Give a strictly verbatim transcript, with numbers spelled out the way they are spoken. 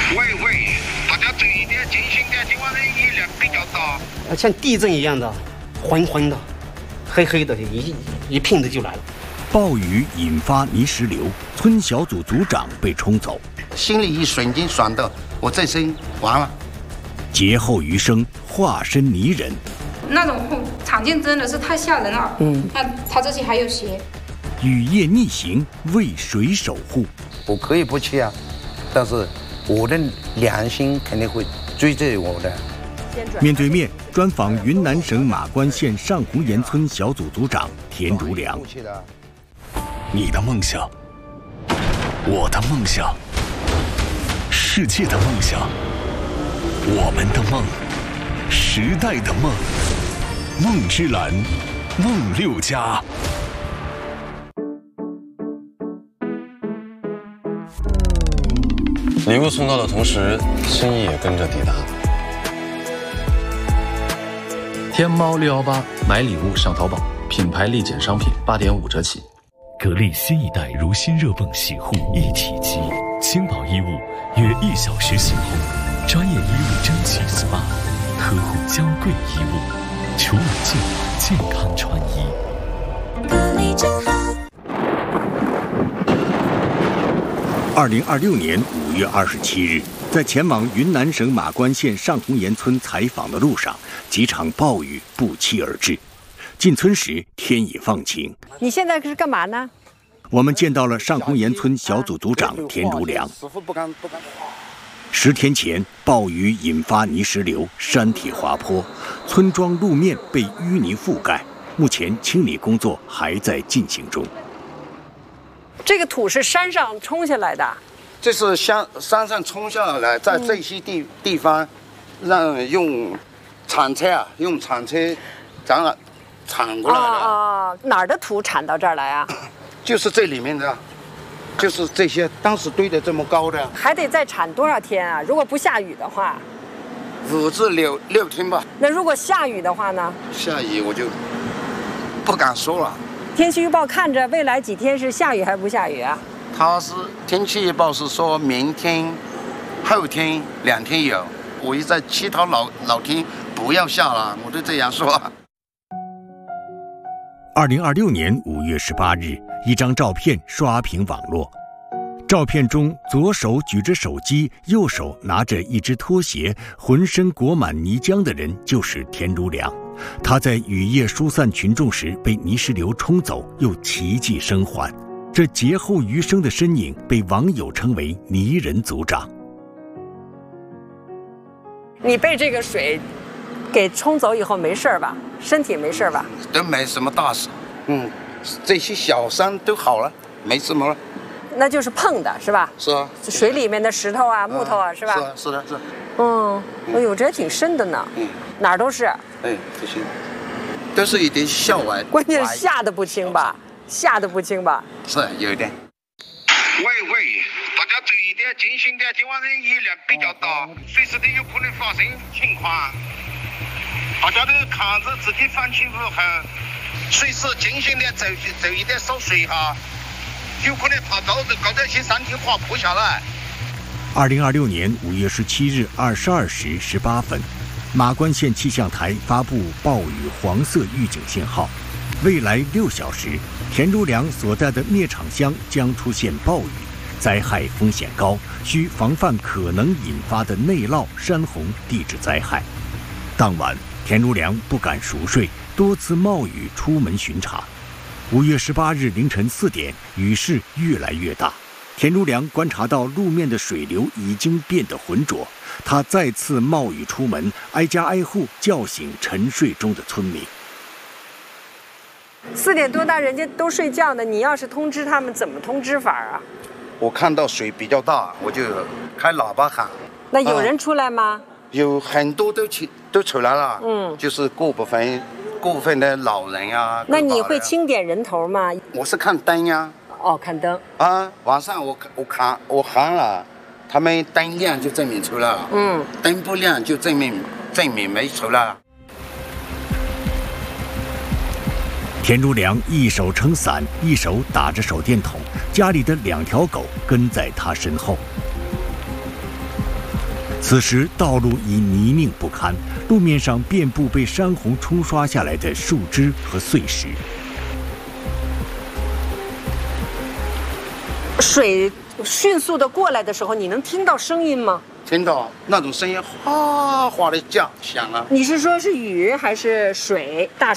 喂喂，大家注意点，警醒点，今晚的雨量比较大， 像地震一样的，昏昏的，黑黑的，一一片的就来了。 暴雨引发泥石流，村小组组长被冲走， 心里一瞬间想到，我这生完了。 劫后余生，化身泥人。 那种场景真的是太吓人了。嗯，那他这些还有鞋。 雨夜逆行，为谁守护？ 我可以不去啊，但是我的良心肯定会追着我的。 面对面专访云南省马关县上红岩村小组组长田如良。 你的梦想，我的梦想，世界的梦想，我们的梦，时代的梦，梦之蓝，梦六家。 礼物送到的同时，心意也跟着抵达。 天猫六一八买礼物上淘宝，品牌立减商品八点五折起。 格力新一代如新热泵洗护一体机，轻薄衣物约一小时洗后，专业衣物蒸汽 S P A， 呵护娇贵衣物，除螨净化健康穿衣。 格力真好。 二零二六年五月二十七日，在前往云南省马关县上红岩村采访的路上，几场暴雨不期而至。进村时，天已放晴。 你现在是干嘛呢？ 我们见到了上红岩村小组组长田如良。十天前，暴雨引发泥石流，山体滑坡，村庄路面被淤泥覆盖。目前清理工作还在进行中。 这个土是山上冲下来的， 这是山山上冲下来，在这些地、嗯、地方，让用铲车啊，用铲车，咱了。铲过来的啊、 哦，哪儿的土铲到这儿来啊？ 就是这里面的，就是这些当时堆得这么高的。 还得再铲多少天啊？如果不下雨的话， 五至六六天吧。 那如果下雨的话呢？ 下雨我就不敢说了。 天气预报看着未来几天是下雨还是不下雨啊？ 它是天气预报是说明天、后天两天有，我一再祈祷老老天不要下了，我就这样说。 二零二六年五月十八日，一张照片刷屏网络。照片中，左手举着手机，右手拿着一只拖鞋，浑身裹满泥浆的人就是田如良。他在雨夜疏散群众时被泥石流冲走，又奇迹生还。这劫后余生的身影被网友称为“泥人组长”。 你被这个水给冲走以后没事吧？身体没事吧？ 都没什么大事，嗯，这些小伤都好了，没什么了。 那就是碰的是吧？ 是啊。 水里面的石头啊、木头啊，是吧？ 是啊，是的，是。 嗯，哎呦，这还挺深的呢。嗯。哪儿都是。 哎，这些都是一点小玩。 关键是吓得不轻吧？吓得不轻吧？ 是有一点。喂喂，大家注意点，警醒点，今晚的雨量比较大，随时都有可能发生情况。大家都看着自己放清楚后，随时警醒点，注注意点守水哈，有可能爬高高这些山体滑坡下来。 二零二六年五月十七日二十二时十八分，马关县气象台发布暴雨黄色预警信号，未来六小时，田如良所在的灭场乡将出现暴雨，灾害风险高，需防范可能引发的内涝、山洪、地质灾害。当晚，田如良不敢熟睡，多次冒雨出门巡查。五月十八日凌晨四点，雨势越来越大。田如良观察到路面的水流已经变得浑浊，他再次冒雨出门，挨家挨户叫醒沉睡中的村民。 四点多大，人家都睡觉呢，你要是通知他们，怎么通知法啊？ 我看到水比较大，我就开喇叭喊。 那有人出来吗？ 嗯、有很多都出都出来了， 嗯， 就是过部分过部分的老人啊。 那你会清点人头吗？ 我是看灯呀。 哦，看灯啊！晚上我我看我喊了，他们灯亮就证明出来了， 嗯， 灯不亮就证明证明没出来了。 田如良一手撑伞，一手打着手电筒，家里的两条狗跟在他身后。 此时道路已泥泞不堪，路面上遍布被山洪冲刷下来的树枝和碎石。 水迅速的过来的时候，你能听到声音吗？ 听到那种声音，哗哗的降响了。 你是说是雨还是水大